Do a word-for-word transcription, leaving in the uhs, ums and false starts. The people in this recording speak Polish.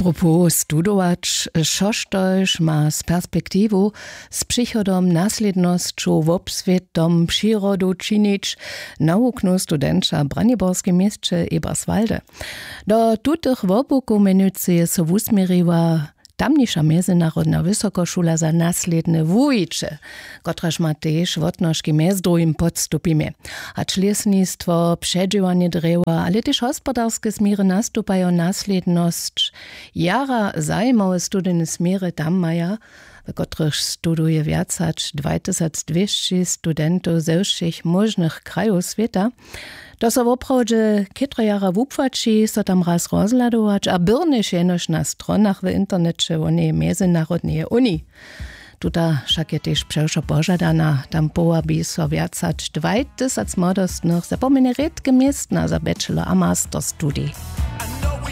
Apropos studować, šoštož ma z perspektywu z przychodom naslednosću w obsvětom przyrodu činić nauknu studenča Braniborskim mieście Eberswalde. Do tutych wobuku menujcie so wusmiriła tamniejsza Międzynarodna Wysokoszula za nasledne wujicze, kotraż ma też wotnożki mezdrujim podstupimy. A lesnictwo, przedziwanie drewa, ale też gospodarskie smiry nastupają nasledność. Jara zajmowe studyjne smiry tam maja, w których studuje więcej dwa tysiące dwieście studentów ze wszystkich możnych krajów świata. To so woprawdźe kitre jara wupłaci, so tam raz rozladować, a byrnyš jenož na stronach w internecie onej Międzynarodnej Unii. Tuta však je tež převšo požadana, tam powabi so więcej dwa tysiące młodostnych zapomene redke miestna za bachelor a master studii.